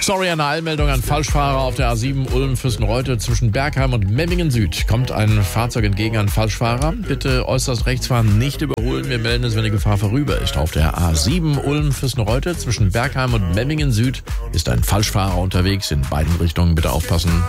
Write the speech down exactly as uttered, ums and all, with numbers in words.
Sorry, eine Eilmeldung an Falschfahrer auf der A sieben Ulm-Fürstenreute zwischen Bergheim und Memmingen Süd. Kommt ein Fahrzeug entgegen an Falschfahrer. Bitte äußerst rechts fahren, nicht überholen. Wir melden es, wenn die Gefahr vorüber ist. Auf der A sieben Ulm-Fürstenreute zwischen Bergheim und Memmingen Süd ist ein Falschfahrer unterwegs. In beiden Richtungen bitte aufpassen.